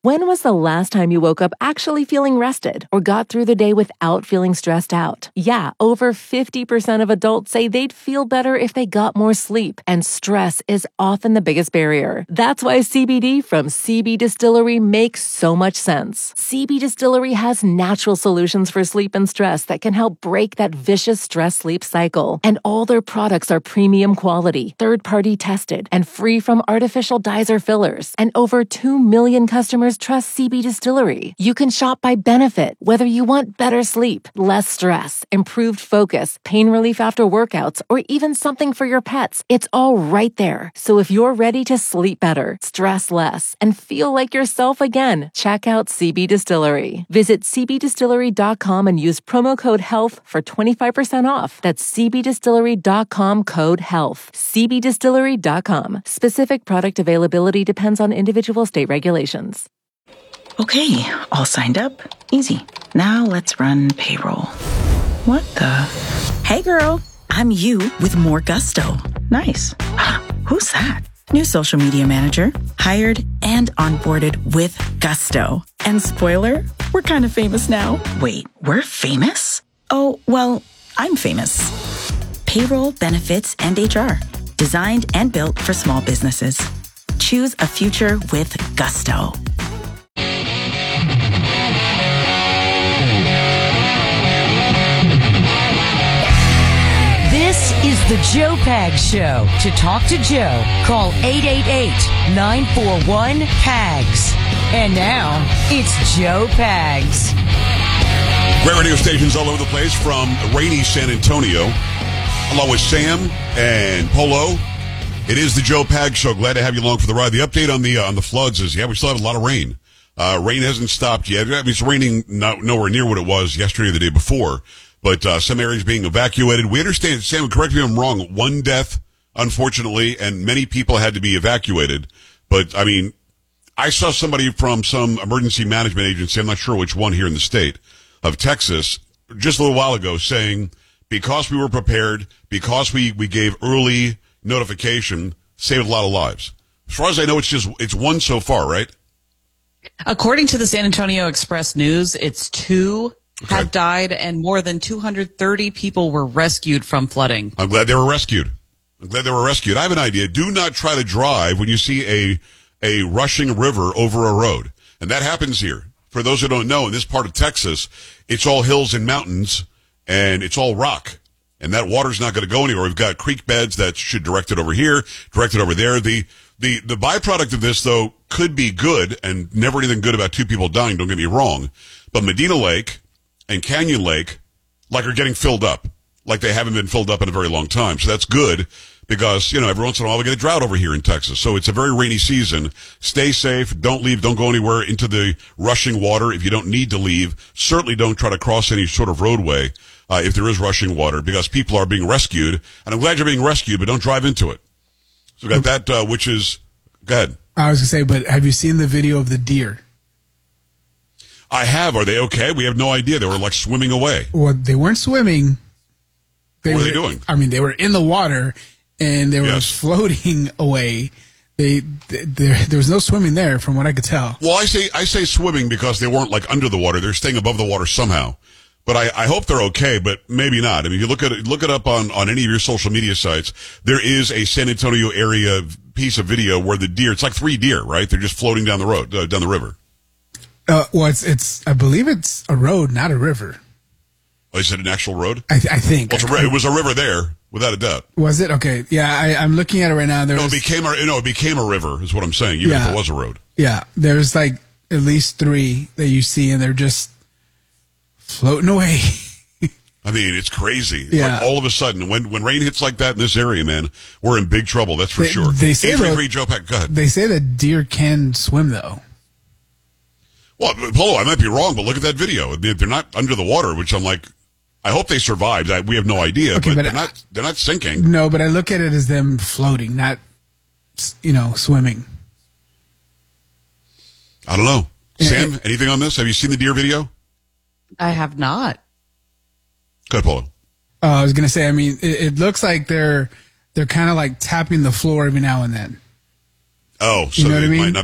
When was the last time you woke up actually feeling rested or got through the day without feeling stressed out? Yeah, over 50% of adults say they'd feel better if they got more sleep, and stress is often the biggest barrier. That's why CBD from CB Distillery makes so much sense. CB Distillery has natural solutions for sleep and stress that can help break that vicious stress-sleep cycle. And all their products are premium quality, third-party tested, and free from artificial dyes or fillers. And over 2 million customers trust CB Distillery. You can shop by benefit, whether you want better sleep, less stress, improved focus, pain relief after workouts, or even something for your pets. It's all right there. So if you're ready to sleep better, stress less, and feel like yourself again, check out CB Distillery. Visit cbdistillery.com and use promo code HEALTH for 25% off. That's cbdistillery.com, code HEALTH. cbdistillery.com. Specific product availability depends on individual state regulations. Okay, all signed up. Easy. Now let's run payroll. What the? Hey girl, I'm you with more gusto. Nice. Who's that? New social media manager. Hired and onboarded with gusto. And spoiler, we're kind of famous now. Wait, we're famous? Oh, well, I'm famous. Payroll, benefits, and HR. Designed and built for small businesses. Choose a future with gusto. This is the Joe Pags Show. To talk to Joe, call 888-941-PAGS. And now, it's Joe Pags. Great radio stations all over the place from rainy San Antonio. Along with Sam and Polo. It is the Joe Pags Show. Glad to have you along for the ride. The update on the floods is, we still have a lot of rain. Rain hasn't stopped yet. I mean, it's raining nowhere near what it was yesterday or the day before. But some areas being evacuated. We understand, Sam, correct me if I'm wrong, one death, unfortunately, and many people had to be evacuated. But, I mean, I saw somebody from some emergency management agency, I'm not sure which one here in the state of Texas, just a little while ago saying, because we were prepared, because we gave early notification, saved a lot of lives. As far as I know, it's one so far, right? According to the San Antonio Express News, it's two have died and more than 230 people were rescued from flooding. I'm glad they were rescued. I have an idea. Do not try to drive when you see a rushing river over a road. And that happens here. For those who don't know, in this part of Texas, it's all hills and mountains, and it's all rock. And that water's not going to go anywhere. We've got creek beds that should direct it over here, direct it over there. The byproduct of this, though, could be good, and never anything good about two people dying, don't get me wrong. But Medina Lake and Canyon Lake, are getting filled up, like they haven't been filled up in a very long time. So that's good because, every once in a while we get a drought over here in Texas. So it's a very rainy season. Stay safe. Don't leave. Don't go anywhere into the rushing water if you don't need to leave. Certainly don't try to cross any sort of roadway if there is rushing water because people are being rescued. And I'm glad you're being rescued, but don't drive into it. So we got that, which is, go ahead. I was going to say, but have you seen the video of the deer? I have. Are they okay? We have no idea. They were swimming away. Well, they weren't swimming. What were they doing? I mean, they were in the water and they were floating away. There was no swimming there, from what I could tell. Well, I say swimming because they weren't under the water. They're staying above the water somehow. But I hope they're okay, but maybe not. I mean, if you look it up on any of your social media sites, there is a San Antonio area piece of video where the deer, it's like 3 deer, right? They're just floating down the road, down the river. Well, I believe it's a road, not a river. Oh, is it an actual road? I think. Well, it was a river there, without a doubt. Was it? Okay. Yeah, I'm looking at it right now. It became a river, is what I'm saying, even if it was a road. Yeah, there's at least 3 that you see, and they're just floating away. I mean, it's crazy. Yeah. All of a sudden, when rain hits like that in this area, man, we're in big trouble, that's for sure. They say Joe Pack, go ahead. They say that deer can swim, though. Well, Polo, I might be wrong, but look at that video. They're not under the water, which I'm like, I hope they survived. We have no idea, but they're not sinking. No, but I look at it as them floating, not, swimming. I don't know. Sam, anything on this? Have you seen the deer video? I have not. Go ahead, Polo. I was going to say, I mean, it looks like they're kind of tapping the floor every now and then. Oh, so you know what I mean? Might not